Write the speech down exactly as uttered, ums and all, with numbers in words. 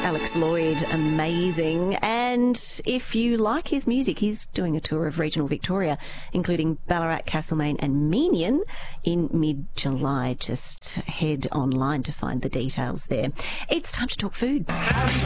Alex Lloyd, amazing. And if you like his music, he's doing a tour of regional Victoria, including Ballarat, Castlemaine and Menion in mid-July. Just head online to find the details there. It's time to talk food.